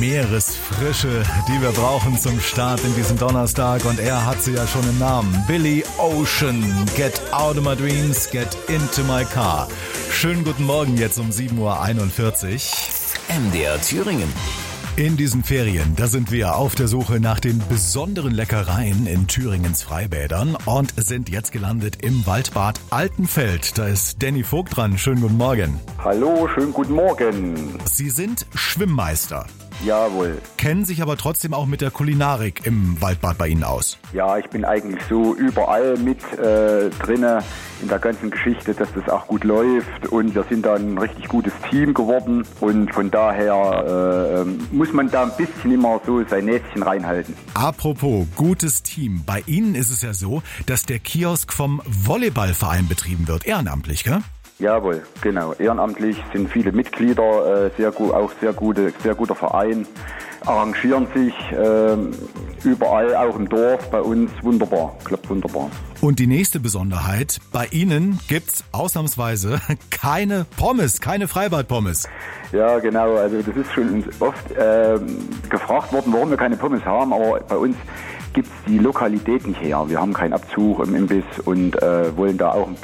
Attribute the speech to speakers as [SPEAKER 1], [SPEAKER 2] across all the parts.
[SPEAKER 1] Meeresfrische, die wir brauchen zum Start in diesem Donnerstag. Und er hat sie ja schon im Namen. Billy Ocean. Get out of my dreams, get into my car. Schönen guten Morgen jetzt um 7.41 Uhr.
[SPEAKER 2] MDR Thüringen.
[SPEAKER 1] In diesen Ferien, da sind wir auf der Suche nach den besonderen Leckereien in Thüringens Freibädern und sind jetzt gelandet im Waldbad Altenfeld. Da ist Danny Vogt dran. Schönen guten Morgen.
[SPEAKER 3] Hallo, schönen guten Morgen.
[SPEAKER 1] Sie sind Schwimmmeister.
[SPEAKER 3] Jawohl.
[SPEAKER 1] Kennen sich aber trotzdem auch mit der Kulinarik im Waldbad bei Ihnen aus.
[SPEAKER 3] Ja, ich bin eigentlich so überall mit drinne in der ganzen Geschichte, dass das auch gut läuft, und wir sind da ein richtig gutes Team geworden, und von daher muss man da ein bisschen immer so sein Näschen reinhalten.
[SPEAKER 1] Apropos gutes Team, bei Ihnen ist es ja so, dass der Kiosk vom Volleyballverein betrieben wird, ehrenamtlich, gell?
[SPEAKER 3] Jawohl, genau. Ehrenamtlich sind viele Mitglieder, sehr guter Verein, arrangieren sich überall, auch im Dorf, bei uns wunderbar, klappt wunderbar.
[SPEAKER 1] Und die nächste Besonderheit, bei Ihnen gibt's ausnahmsweise keine Pommes, keine Freibad-Pommes.
[SPEAKER 3] Ja, genau, also das ist schon uns oft gefragt worden, warum wir keine Pommes haben, aber bei uns gibt's die Lokalität nicht her. Wir haben keinen Abzug im Imbiss und wollen da auch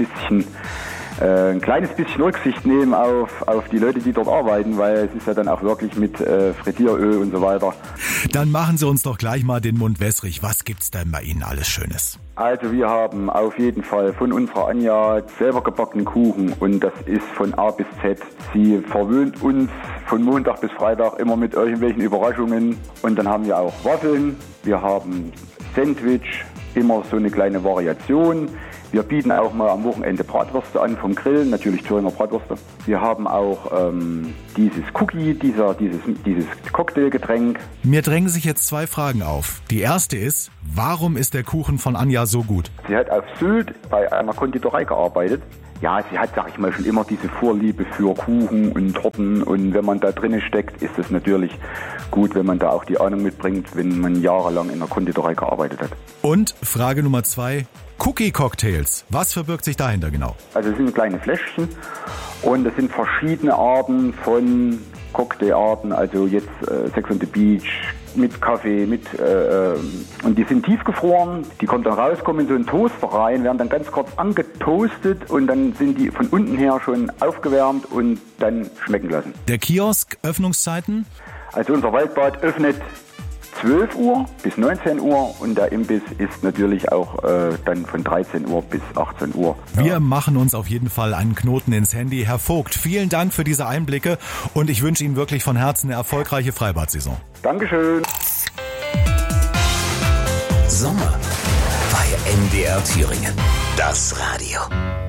[SPEAKER 3] ein kleines bisschen Rücksicht nehmen auf die Leute, die dort arbeiten, weil es ist ja dann auch wirklich mit Frittieröl und so weiter.
[SPEAKER 1] Dann machen Sie uns doch gleich mal den Mund wässrig. Was gibt's denn bei Ihnen alles Schönes?
[SPEAKER 3] Also wir haben auf jeden Fall von unserer Anja selber gebackenen Kuchen, und das ist von A bis Z. Sie verwöhnt uns von Montag bis Freitag immer mit irgendwelchen Überraschungen, und dann haben wir auch Waffeln, wir haben Sandwich, immer so eine kleine Variation. Wir bieten auch mal am Wochenende Bratwürste an vom Grillen, natürlich Thüringer Bratwürste. Wir haben auch dieses Cookie, dieses Cocktailgetränk.
[SPEAKER 1] Mir drängen sich jetzt zwei Fragen auf. Die erste ist, warum ist der Kuchen von Anja so gut?
[SPEAKER 3] Sie hat auf Sylt bei einer Konditorei gearbeitet. Ja, sie hat, sag ich mal, schon immer diese Vorliebe für Kuchen und Torten, und wenn man da drinnen steckt, ist es natürlich gut, wenn man da auch die Ahnung mitbringt, wenn man jahrelang in der Konditorei gearbeitet hat.
[SPEAKER 1] Und Frage Nummer 2, Cookie-Cocktails. Was verbirgt sich dahinter genau?
[SPEAKER 3] Also es sind kleine Fläschchen, und es sind verschiedene Arten von Cocktailarten, also jetzt Sex on the Beach mit Kaffee, und die sind tiefgefroren, die kommen dann raus, kommen in so einen Toaster rein, werden dann ganz kurz angetoastet, und dann sind die von unten her schon aufgewärmt und dann schmecken lassen.
[SPEAKER 1] Der Kiosk, Öffnungszeiten?
[SPEAKER 3] Also unser Waldbad öffnet 12 Uhr bis 19 Uhr, und der Imbiss ist natürlich auch dann von 13 Uhr bis 18 Uhr.
[SPEAKER 1] Wir machen uns auf jeden Fall einen Knoten ins Handy. Herr Vogt, vielen Dank für diese Einblicke, und ich wünsche Ihnen wirklich von Herzen eine erfolgreiche Freibad-Saison.
[SPEAKER 3] Dankeschön.
[SPEAKER 2] Sommer bei MDR Thüringen. Das Radio.